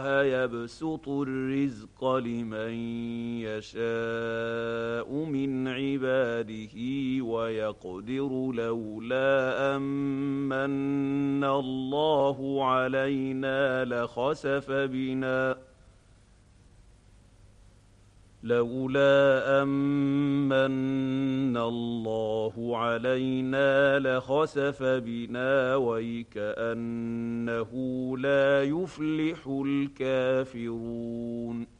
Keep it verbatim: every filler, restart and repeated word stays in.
الله يبسط الرزق لمن يشاء من عباده ويقدر لولا أمن الله علينا لخسف بنا لولا أمن الله علينا لخسف بنا ويكأنه لا يفلح الكافرون